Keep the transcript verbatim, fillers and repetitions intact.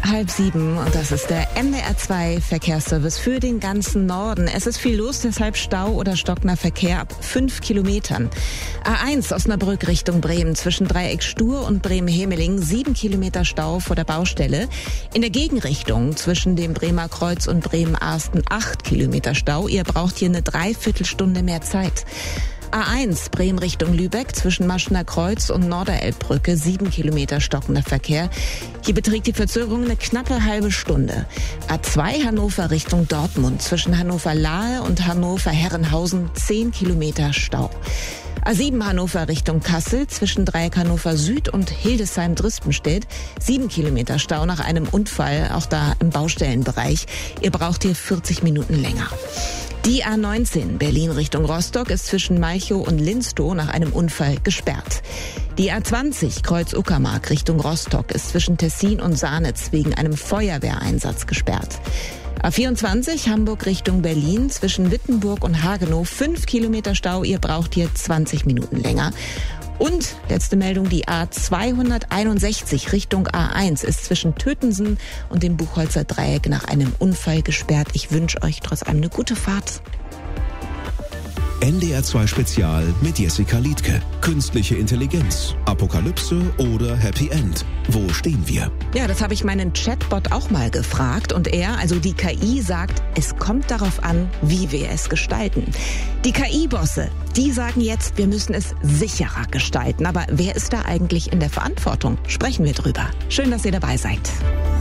halb sieben und das ist der M D R zwei Verkehrsservice für den ganzen Norden. Es ist viel los, deshalb Stau oder stockender Verkehr ab fünf Kilometern. A eins Osnabrück Richtung Bremen zwischen Dreieck Stur und Bremen-Hemeling, sieben Kilometer Stau vor der Baustelle. In der Gegenrichtung zwischen dem Bremer Kreuz und Bremen-Arsten acht Kilometer Stau. Ihr braucht hier eine Dreiviertelstunde mehr Zeit. A eins Bremen Richtung Lübeck zwischen Maschener Kreuz und Norderelbbrücke, sieben Kilometer stockender Verkehr. Hier beträgt die Verzögerung eine knappe halbe Stunde. A zwei Hannover Richtung Dortmund zwischen Hannover-Lahe und Hannover-Herrenhausen, zehn Kilometer Stau. A sieben Hannover Richtung Kassel zwischen Dreieck Hannover Süd und Hildesheim-Drispenstedt, sieben Kilometer Stau nach einem Unfall, auch da im Baustellenbereich. Ihr braucht hier vierzig Minuten länger. Die A neunzehn Berlin Richtung Rostock ist zwischen Malchow und Linstow nach einem Unfall gesperrt. Die A zwanzig Kreuz-Uckermark Richtung Rostock ist zwischen Tessin und Sarnitz wegen einem Feuerwehreinsatz gesperrt. A vierundzwanzig Hamburg Richtung Berlin zwischen Wittenburg und Hagenow, fünf Kilometer Stau, ihr braucht hier zwanzig Minuten länger. Und letzte Meldung, die A zweihunderteinundsechzig Richtung A eins ist zwischen Tötensen und dem Buchholzer Dreieck nach einem Unfall gesperrt. Ich wünsche euch trotz allem eine gute Fahrt. N D R zwei Spezial mit Jessica Liedtke. Künstliche Intelligenz, Apokalypse oder Happy End? Wo stehen wir? Ja, das habe ich meinen Chatbot auch mal gefragt und er, also die K I, sagt, es kommt darauf an, wie wir es gestalten. Die K I-Bosse, die sagen jetzt, wir müssen es sicherer gestalten. Aber wer ist da eigentlich in der Verantwortung? Sprechen wir drüber. Schön, dass ihr dabei seid.